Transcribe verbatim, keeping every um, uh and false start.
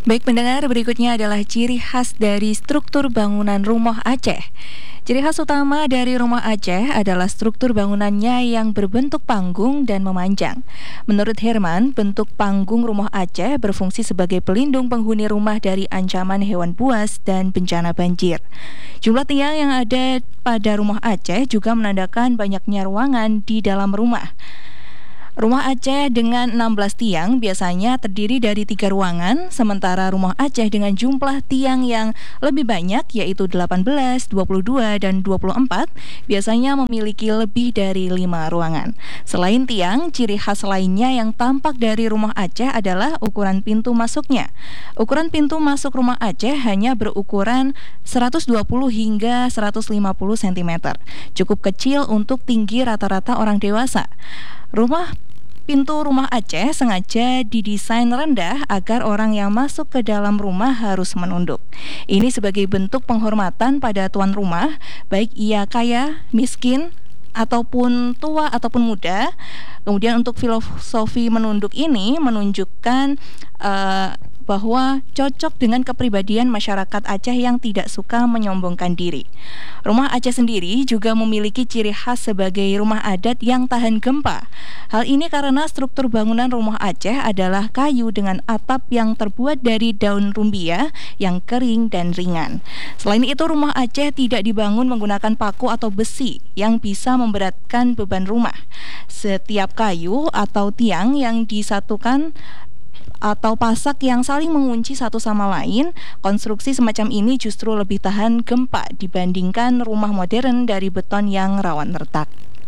Baik pendengar, berikutnya adalah ciri khas dari struktur bangunan rumah Aceh. Ciri khas utama dari rumah Aceh adalah struktur bangunannya yang berbentuk panggung dan memanjang. Menurut Herman, bentuk panggung rumah Aceh berfungsi sebagai pelindung penghuni rumah dari ancaman hewan buas dan bencana banjir. Jumlah tiang yang ada pada rumah Aceh juga menandakan banyaknya ruangan di dalam rumah. Rumah Aceh dengan enam belas tiang biasanya terdiri dari tiga ruangan, sementara rumah Aceh dengan jumlah tiang yang lebih banyak yaitu delapan belas, dua puluh dua, dan dua puluh empat biasanya memiliki lebih dari lima ruangan. Selain tiang, ciri khas lainnya yang tampak dari rumah Aceh adalah ukuran pintu masuknya. Ukuran pintu masuk rumah Aceh hanya berukuran seratus dua puluh hingga seratus lima puluh sentimeter, cukup kecil untuk tinggi rata-rata orang dewasa. Rumah Pintu rumah Aceh sengaja didesain rendah agar orang yang masuk ke dalam rumah harus menunduk. Ini sebagai bentuk penghormatan pada tuan rumah, baik ia kaya, miskin, ataupun tua ataupun muda. Kemudian untuk filosofi menunduk ini menunjukkan uh, bahwa cocok dengan kepribadian masyarakat Aceh yang tidak suka menyombongkan diri. Rumah Aceh sendiri juga memiliki ciri khas sebagai rumah adat yang tahan gempa. Hal ini karena struktur bangunan rumah Aceh adalah kayu dengan atap yang terbuat dari daun rumbia yang kering dan ringan. Selain itu, rumah Aceh tidak dibangun menggunakan paku atau besi yang bisa memberatkan beban rumah. Setiap kayu atau tiang yang disatukan atau pasak yang saling mengunci satu sama lain, konstruksi semacam ini justru lebih tahan gempa dibandingkan rumah modern dari beton yang rawan retak.